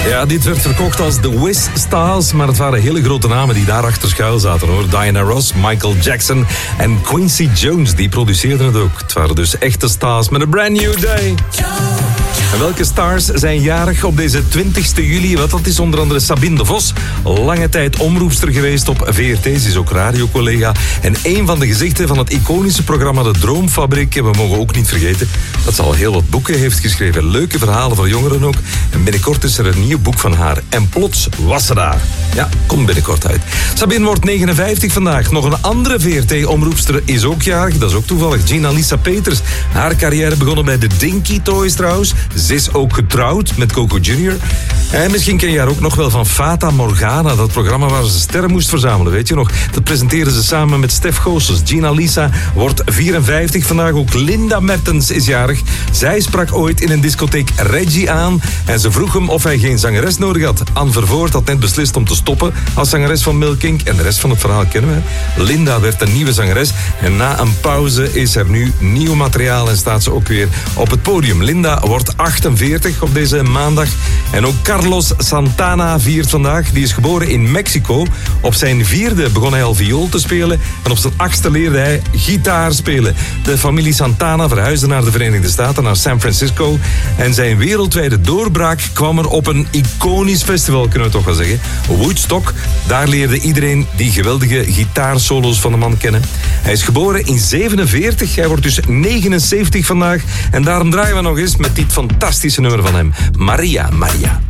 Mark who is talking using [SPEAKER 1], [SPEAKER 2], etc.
[SPEAKER 1] Ja, dit werd verkocht als The Wiz Stars, maar het waren hele grote namen die daarachter schuil zaten, hoor. Diana Ross, Michael Jackson en Quincy Jones, die produceerden het ook. Het waren dus echte stars met een brand new day. En welke stars zijn jarig op deze 20e juli? Want dat is onder andere Sabine de Vos, lange tijd omroepster geweest op VRT. Ze is ook radiocollega en een van de gezichten van het iconische programma De Droomfabriek. En we mogen ook niet vergeten dat ze al heel wat boeken heeft geschreven. Leuke verhalen voor jongeren ook. En binnenkort is er een nieuw boek van haar. En plots was ze daar. Ja, komt binnenkort uit. Sabine wordt 59 vandaag. Nog een andere VRT-omroepster is ook jarig. Dat is ook toevallig. Gina Lisa Peters. Haar carrière begonnen bij de Dinky Toys trouwens. Ze is ook getrouwd met Coco Jr. En misschien ken je haar ook nog wel van Fata Morgana. Dat programma waar ze sterren moest verzamelen, weet je nog? Dat presenteerden ze samen met Stef Goossens. Gina Lisa wordt 54 vandaag. Ook Linda Mertens is jarig. Zij sprak ooit in een discotheek Reggie aan. En ze vroeg hem of hij geen zangeres nodig had. Anne Vervoort had net beslist om te stoppen als zangeres van Milk Inc. En de rest van het verhaal kennen we. Linda werd een nieuwe zangeres. En na een pauze is er nu nieuw materiaal en staat ze ook weer op het podium. Linda wordt 48 op deze maandag. En ook Carlos Santana viert vandaag. Die is geboren in Mexico. Op zijn 4e begon hij al viool te spelen. En op zijn 8e leerde hij gitaar spelen. De familie Santana verhuisde naar de Verenigde Staten, naar San Francisco. En zijn wereldwijde doorbraak kwam er op een iconisch festival, kunnen we toch wel zeggen. Woodstock. Daar leerde iedereen die geweldige gitaarsolo's van de man kennen. Hij is geboren in 47. Hij wordt dus 79 vandaag. En daarom draaien we nog eens met dit fantastische nummer van hem. Maria, Maria.